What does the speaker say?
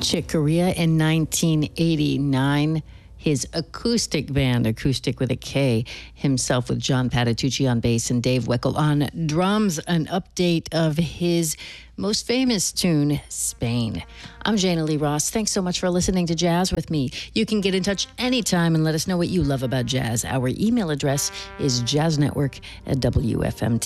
Chick Corea in 1989. His acoustic band, acoustic with a K, himself with John Patitucci on bass and Dave Weckl on drums, an update of his most famous tune, Spain. I'm Jana Lee Ross. Thanks so much for listening to Jazz with me. You can get in touch anytime and let us know what you love about jazz. Our email address is jazznetwork@wfmt.com.